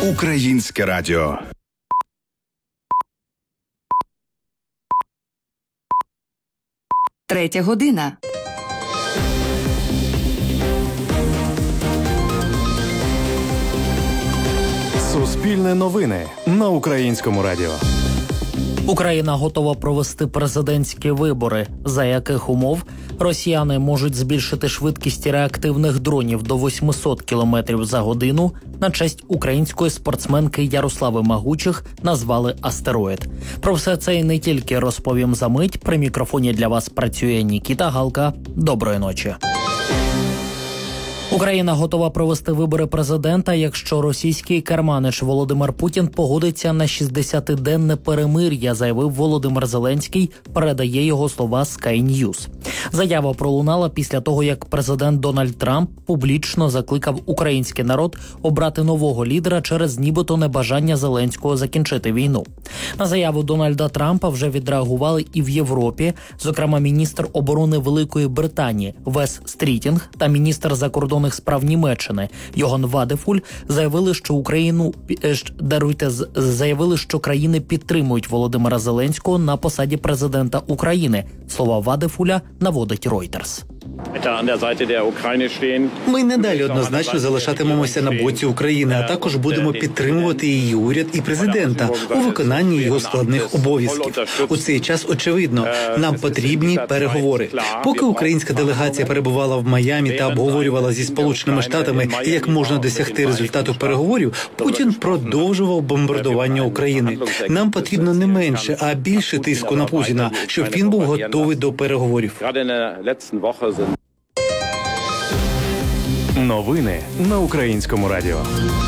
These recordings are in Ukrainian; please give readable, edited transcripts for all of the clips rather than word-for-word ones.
Українське радіо. Третя година. Суспільне новини на Українському радіо. Україна готова провести президентські вибори, за яких умов росіяни можуть збільшити швидкість реактивних дронів до 800 км за годину на честь української спортсменки Ярослави Магучих назвали «Астероїд». Про все це і не тільки розповім за мить. При мікрофоні для вас працює Нікіта Галка. Доброї ночі. Україна готова провести вибори президента, якщо російський керманич Володимир Путін погодиться на 60-денне перемир'я, заявив Володимир Зеленський, передає його слова Sky News. Заява пролунала після того, як президент Дональд Трамп публічно закликав український народ обрати нового лідера через нібито небажання Зеленського закінчити війну. На заяву Дональда Трампа вже відреагували і в Європі, зокрема міністр оборони Великої Британії Вес Стрітінг та міністр закордонних справ Німеччини Йоган Вадефуль заявили, що країни підтримують Володимира Зеленського на посаді президента України. Слова Вадефуля наводить Reuters. Ми надалі однозначно залишатимемося на боці України, а також будемо підтримувати її уряд і президента у виконанні його складних обов'язків. У цей час, очевидно, нам потрібні переговори. Поки українська делегація перебувала в Майамі та обговорювала зі Сполученими Штатами, як можна досягти результату переговорів, Путін продовжував бомбардування України. Нам потрібно не менше, а більше тиску на Путіна, щоб він був готовий до переговорів. Новини на Українському радіо.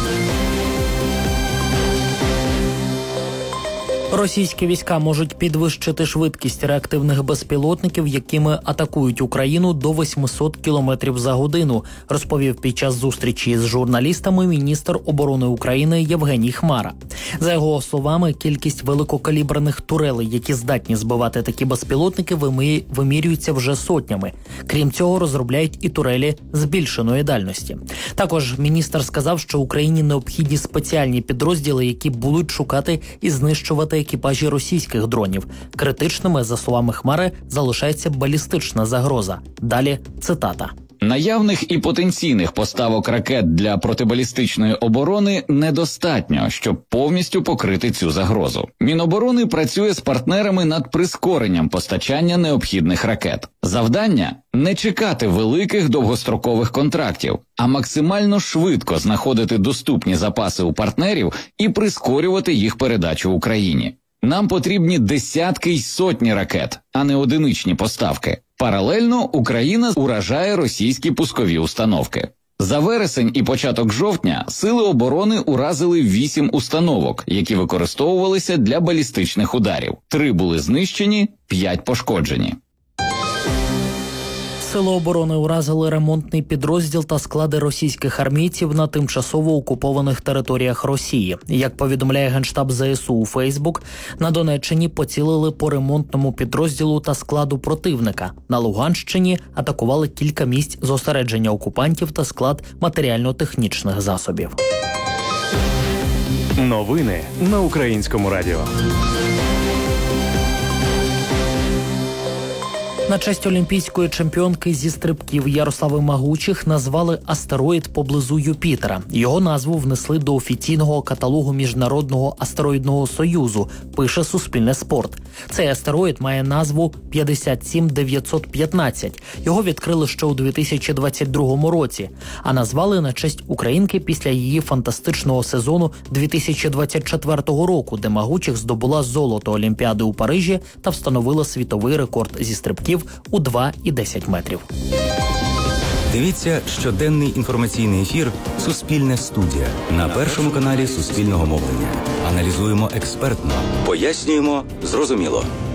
Російські війська можуть підвищити швидкість реактивних безпілотників, якими атакують Україну, до 800 км за годину, розповів під час зустрічі з журналістами міністр оборони України Євгеній Хмара. За його словами, кількість великокаліберних турелей, які здатні збивати такі безпілотники, вимірюються вже сотнями. Крім цього, розробляють і турелі збільшеної дальності. Також міністр сказав, що Україні необхідні спеціальні підрозділи, які будуть шукати і знищувати екіпажі російських дронів. Критичними, за словами Хмари, залишається балістична загроза. Далі цитата. Наявних і потенційних поставок ракет для протибалістичної оборони недостатньо, щоб повністю покрити цю загрозу. Міноборони працює з партнерами над прискоренням постачання необхідних ракет. Завдання – не чекати великих довгострокових контрактів, а максимально швидко знаходити доступні запаси у партнерів і прискорювати їх передачу Україні. Нам потрібні десятки й сотні ракет, а не одиничні поставки. Паралельно Україна уражає російські пускові установки. За вересень і початок жовтня Сили оборони уразили 8 установок, які використовувалися для балістичних ударів. 3 були знищені, 5 пошкоджені. Сили оборони уразили ремонтний підрозділ та склади російських армійців на тимчасово окупованих територіях Росії. Як повідомляє Генштаб ЗСУ у Фейсбук, на Донеччині поцілили по ремонтному підрозділу та складу противника. На Луганщині атакували кілька місць зосередження окупантів та склад матеріально-технічних засобів. Новини на Українському радіо. На честь олімпійської чемпіонки зі стрибків Ярослави Магучих назвали «Астероїд» поблизу Юпітера. Його назву внесли до офіційного каталогу Міжнародного астероїдного союзу, пише Суспільне спорт. Цей астероїд має назву 57915. Його відкрили ще у 2022 році, а назвали на честь українки після її фантастичного сезону 2024 року, де Магучих здобула золото Олімпіади у Парижі та встановила світовий рекорд зі стрибків у 2 і 10 метрів. Дивіться щоденний інформаційний ефір «Суспільне студія» на Першому каналі Суспільного мовлення. Аналізуємо експертно, пояснюємо зрозуміло.